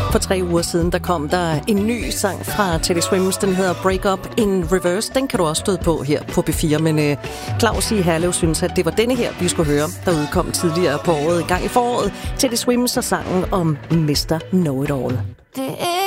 For 3 uger siden, der kom der en ny sang fra Teddy Swims. Den hedder Break Up in Reverse. Den kan du også støde på her på B4. Men Claus i Herlev synes, at det var denne her, vi skulle høre, der udkom tidligere på året, gang i foråret. Teddy Swims og sangen om Mr. Know-It-All. Det er